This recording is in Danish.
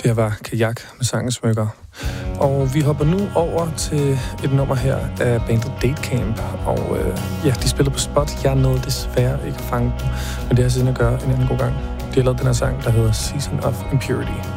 Det var Kajak med sangen Smykker. Og vi hopper nu over til et nummer her af bandet Datecamp. Og de spiller på spot. Jeg nåede desværre ikke at fange dem, men det har siden at gøre en anden god gang. De har lavet den her sang, der hedder Season of Impurity.